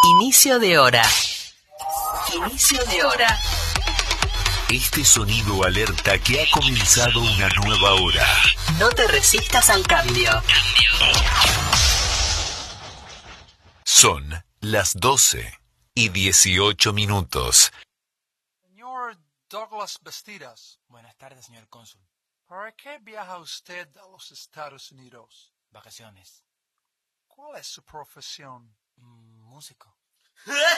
Inicio de hora. Inicio de hora. Este sonido alerta que ha comenzado una nueva hora. No te resistas al cambio. Son las 12:18. Señor Douglas Bastidas. Buenas tardes, señor cónsul. ¿Para qué viaja usted a los Estados Unidos? Vacaciones. ¿Cuál es su profesión? Músico.